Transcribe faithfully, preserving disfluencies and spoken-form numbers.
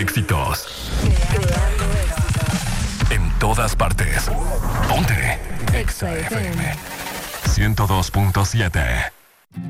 éxitos. En todas partes. Ponte. Exa F M ciento dos punto siete.